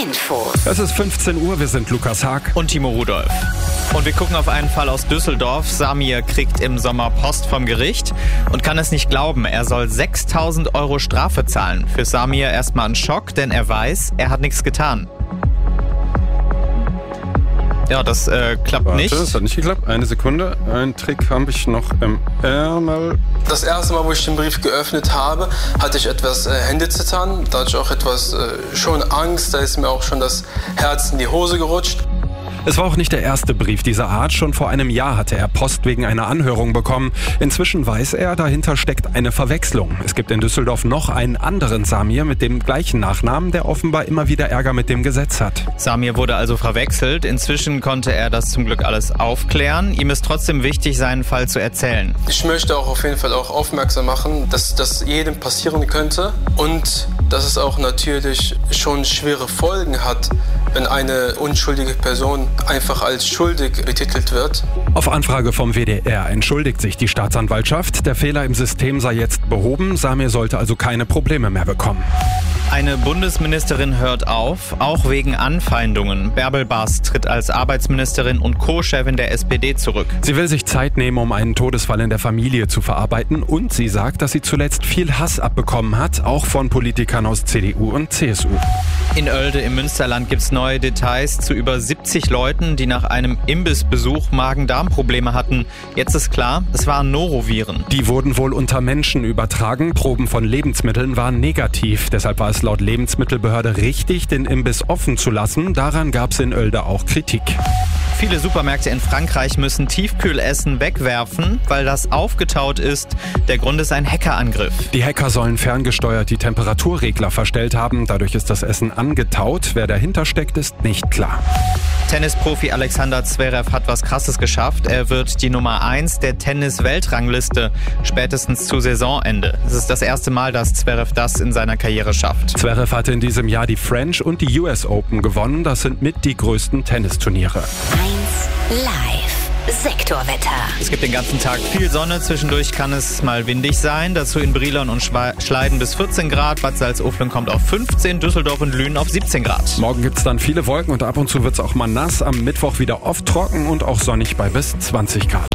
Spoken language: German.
Infos. Es ist 15 Uhr, wir sind Lukas Haag und Timo Rudolph. Und wir gucken auf einen Fall aus Düsseldorf. Samir kriegt im Sommer Post vom Gericht und kann es nicht glauben. Er soll 6.000 Euro Strafe zahlen. Für Samir erstmal ein Schock, denn er weiß, er hat nichts getan. Ja, das klappt nicht. Das hat nicht geklappt. Eine Sekunde. Einen Trick habe ich noch im Ärmel. Das erste Mal, wo ich den Brief geöffnet habe, hatte ich etwas Händezittern. Da hatte ich auch etwas schon Angst. Da ist mir auch schon das Herz in die Hose gerutscht. Es war auch nicht der erste Brief dieser Art. Schon vor einem Jahr hatte er Post wegen einer Anhörung bekommen. Inzwischen weiß er, dahinter steckt eine Verwechslung. Es gibt in Düsseldorf noch einen anderen Samir mit dem gleichen Nachnamen, der offenbar immer wieder Ärger mit dem Gesetz hat. Samir wurde also verwechselt. Inzwischen konnte er das zum Glück alles aufklären. Ihm ist trotzdem wichtig, seinen Fall zu erzählen. Ich möchte auch auf jeden Fall auch aufmerksam machen, dass das jedem passieren könnte und dass es auch natürlich schon schwere Folgen hat, wenn eine unschuldige Person einfach als schuldig betitelt wird. Auf Anfrage vom WDR entschuldigt sich die Staatsanwaltschaft. Der Fehler im System sei jetzt behoben. Samir sollte also keine Probleme mehr bekommen. Eine Bundesministerin hört auf, auch wegen Anfeindungen. Bärbel Bas tritt als Arbeitsministerin und Co-Chefin der SPD zurück. Sie will sich Zeit nehmen, um einen Todesfall in der Familie zu verarbeiten, und sie sagt, dass sie zuletzt viel Hass abbekommen hat, auch von Politikern aus CDU und CSU. In Oelde im Münsterland gibt es neue Details zu über 70 Leuten, die nach einem Imbissbesuch Magen-Darm-Probleme hatten. Jetzt ist klar, es waren Noroviren. Die wurden wohl unter Menschen übertragen. Proben von Lebensmitteln waren negativ. Deshalb war es laut Lebensmittelbehörde richtig, den Imbiss offen zu lassen. Daran gab es in Oelde auch Kritik. Viele Supermärkte in Frankreich müssen Tiefkühlessen wegwerfen, weil das aufgetaut ist. Der Grund ist ein Hackerangriff. Die Hacker sollen ferngesteuert die Temperaturregler verstellt haben. Dadurch ist das Essen angetaut. Wer dahinter steckt, ist nicht klar. Tennisprofi Alexander Zverev hat was Krasses geschafft. Er wird die Nummer 1 der Tennis-Weltrangliste, spätestens zu Saisonende. Es ist das erste Mal, dass Zverev das in seiner Karriere schafft. Zverev hatte in diesem Jahr die French und die US Open gewonnen. Das sind mit die größten Tennisturniere. 1 Live Sektorwetter. Es gibt den ganzen Tag viel Sonne, zwischendurch kann es mal windig sein. Dazu in Brilon und Schleiden bis 14 Grad, Bad Salzuflen kommt auf 15, Düsseldorf und Lünen auf 17 Grad. Morgen gibt es dann viele Wolken und ab und zu wird es auch mal nass. Am Mittwoch wieder oft trocken und auch sonnig bei bis 20 Grad.